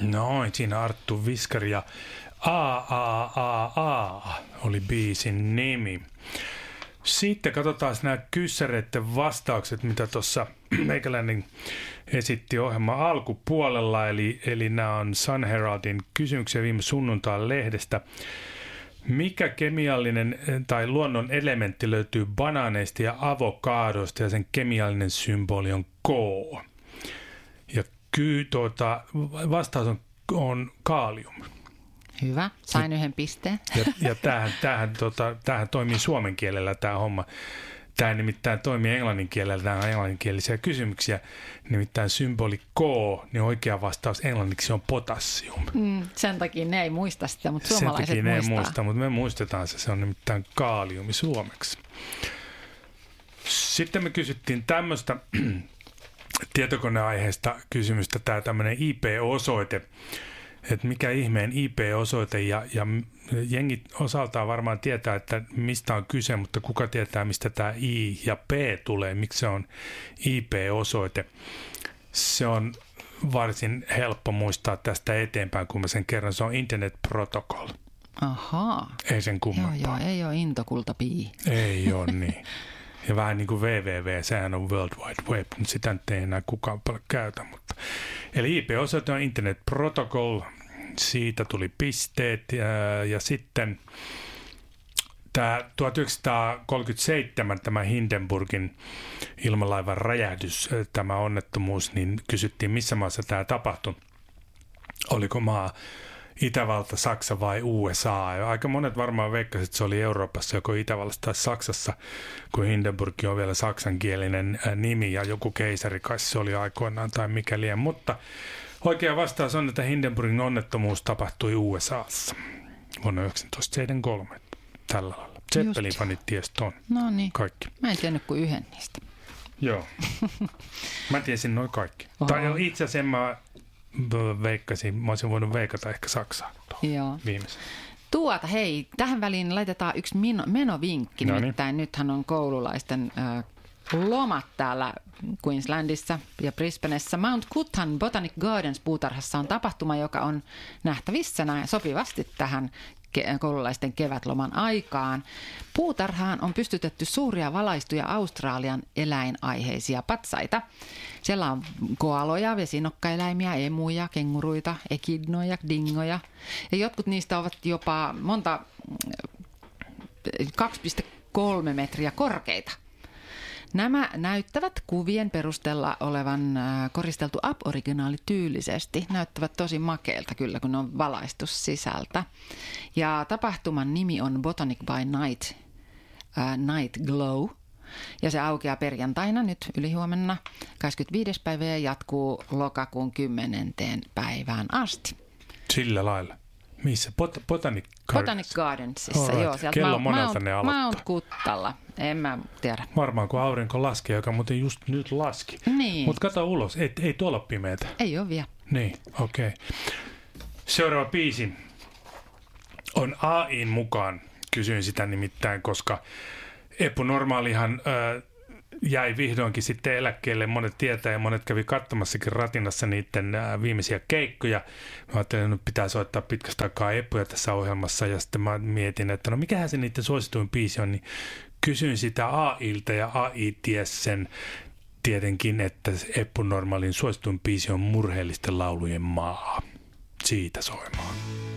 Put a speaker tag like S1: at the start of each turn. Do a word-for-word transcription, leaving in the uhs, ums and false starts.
S1: Noin, siinä Arttu Viskari ja A A A A oli biisin nimi. Sitten katsotaan nämä kyssäreiden vastaukset, mitä tuossa meikäläinen esitti ohjelman alkupuolella. Eli, eli nämä on Sun Heraldin kysymyksiä viime sunnuntain lehdestä. Mikä kemiallinen tai luonnon elementti löytyy banaaneista ja avokaadosta ja sen kemiallinen symboli on K? Ja ky, tuota, vastaus on, on kaalium.
S2: Hyvä, sain yhden pisteen.
S1: Ja, ja tämähän, tämähän, tota, tämähän toimii suomen kielellä tämä homma. Tämä nimittäin toimii englannin kielellä, nämä on englanninkielisiä kysymyksiä. Nimittäin symboli K, niin oikea vastaus englanniksi on potassium.
S2: Mm, sen takia ne ei muista sitä, mutta suomalaiset
S1: sen takia ne
S2: muistaa.
S1: ei muista, mutta me muistetaan se. Se on nimittäin kaaliumi suomeksi. Sitten me kysyttiin tämmöistä tietokoneaiheesta kysymystä, tämä tämmöinen I P-osoite. Että mikä ihmeen I P-osoite, ja, ja jengit osaltaan varmaan tietää, että mistä on kyse, mutta kuka tietää, mistä tämä I ja P tulee, miksi se on I P-osoite. Se on varsin helppo muistaa tästä eteenpäin, kun mä sen kerran, se on Internet Protocol.
S2: Ahaa.
S1: Ei sen kummempaa.
S2: Joo, joo, ei ole intokulta-pii.
S1: Ei ole niin. Ja vähän niin kuin www, sehän on World Wide Web, mutta sitä nyt ei enää kukaan paljon käytä. Mutta. Eli I P-osoite on Internet Protocol, siitä tuli pisteet ja, ja sitten tämä tuhatyhdeksänsataakolmekymmentäseitsemän tämä Hindenburgin ilmalaivan räjähdys, tämä onnettomuus, niin kysyttiin missä maassa tämä tapahtui. Oliko maa Itävalta, Saksa vai U S A? Aika monet varmaan veikkasivat, että se oli Euroopassa, joko Itävallassa tai Saksassa, kun Hindenburg on vielä saksankielinen nimi ja joku keisari kai se oli aikoinaan tai mikä liian. Mutta oikea vastaus on, että Hindenburgin onnettomuus tapahtui U S A:ssa vuonna yhdeksäntoistasataaseitsemänkymmentäkolme. Tällä lailla. Zeppelin-fanit tiesi ton.
S2: No niin.
S1: Kaikki.
S2: Mä en tiennyt kuin yhden niistä.
S1: Joo. Mä tiesin noin kaikki.
S2: Oho.
S1: Tai itse asiassa mä veikkasin, mä olisin voinut veikata ehkä Saksaa
S2: Joo.
S1: viimeisen.
S2: Tuota, hei, tähän väliin laitetaan yksi meno, menovinkki.
S1: Noniin.
S2: Nimittäin nythän on koululaisten äh, lomat täällä Queenslandissa ja Brisbaneissa. Mount Coot-han Botanic Gardens puutarhassa on tapahtuma, joka on nähtävissä näin sopivasti tähän ke- koululaisten kevätloman aikaan. Puutarhaan on pystytetty suuria valaistuja Australian eläinaiheisia patsaita. Siellä on koaloja, vesinokkaeläimiä, emuja, kenguruita, ekidnoja, dingoja. Ja jotkut niistä ovat jopa monta kaksi pilkku kolme metriä korkeita. Nämä näyttävät kuvien perusteella olevan koristeltu aboriginaalityylisesti. Näyttävät tosi makeilta kyllä, kun ne on valaistu sisältä. Ja tapahtuman nimi on Botanic by Night, uh, Night Glow. Ja se aukeaa perjantaina nyt ylihuomenna kahdeskymmenesviides päivä ja jatkuu lokakuun kymmenenteen päivään asti.
S1: Sillä lailla. Missä? Bot- Botanic Gardens?
S2: Botanic Gardensissa,
S1: Alright.
S2: joo. Sieltä
S1: Kello
S2: Mount-
S1: monelta ne aloittaa?
S2: Mount Cootalla, en mä tiedä.
S1: Varmaan kun aurinko laskee, joka muuten just nyt laski.
S2: Niin.
S1: Mutta kato ulos, ei, ei tuolla pimeätä.
S2: Ei ole vielä.
S1: Niin, okei. Okay. Seuraava biisi on A I:n mukaan. Kysyin sitä nimittäin, koska Eppu Normaalihan äh, jäi vihdoinkin sitten eläkkeelle. Monet tietää ja monet kävi katsomassakin Ratinassa niiden äh, viimeisiä keikkoja. Mä ajattelin, että pitää soittaa pitkästä aikaa Eppuja tässä ohjelmassa. Ja sitten mä mietin, että no mikähän se niiden suosituin biisi on. Niin kysyin sitä A I:ltä ja A I ties sen tietenkin, että Eppu Normaalin suosituin biisi on Murheellisten laulujen maa. Siitä soimaan.